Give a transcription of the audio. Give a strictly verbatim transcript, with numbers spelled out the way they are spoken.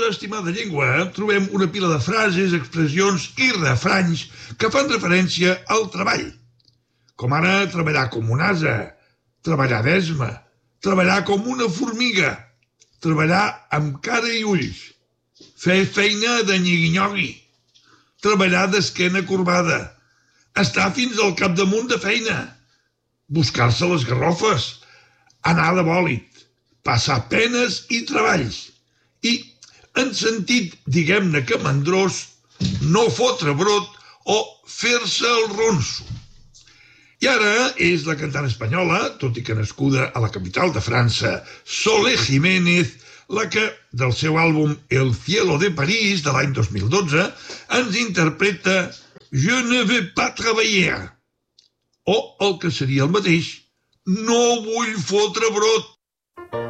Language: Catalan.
nostra estimada llengua trobem una pila de frases, expressions i refranys que fan referència al treball. Com ara treballar com un ase, treballar d'esma, treballar com una formiga, treballar amb cara i ulls, fer feina de nyigui-nyogui, treballar d'esquena corbada, estar fins al capdamunt de feina, buscar-se les garrofes, anar de bòlit, passar penes i treballs, i, en sentit, diguem-ne que mandrós, no fotre brot o fer-se el ronso. I ara és la cantant espanyola, tot i que nascuda a la capital de França, Solé Jiménez, la que, del seu àlbum El cielo de París, de l'any dos mil dotze, ens interpreta Je ne veux pas travailler, o el que seria el mateix, No vull fotre brot.